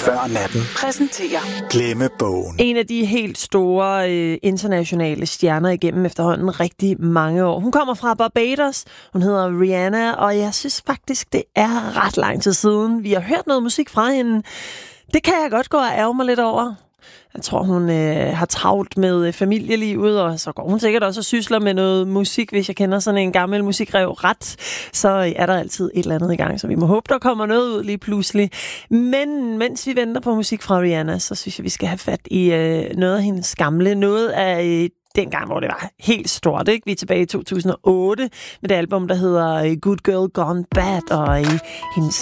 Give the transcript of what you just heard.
Før natten præsenterer Glemmebogen. En af de helt store internationale stjerner igennem efterhånden rigtig mange år. Hun kommer fra Barbados. Hun hedder Rihanna, og jeg synes faktisk, det er ret lang tid siden. Vi har hørt noget musik fra hende. Det kan jeg godt gå og ærge mig lidt over. Jeg tror, hun har travlt med familielivet, og så går hun sikkert også og sysler med noget musik. Hvis jeg kender sådan en gammel musikrev ret, så er der altid et eller andet i gang, så vi må håbe, der kommer noget ud lige pludselig. Men mens vi venter på musik fra Rihanna, så synes jeg, vi skal have fat i noget af hendes gamle, noget af dengang, hvor det var helt stort, ikke? Vi er tilbage i 2008 med det album, der hedder Good Girl Gone Bad, og hendes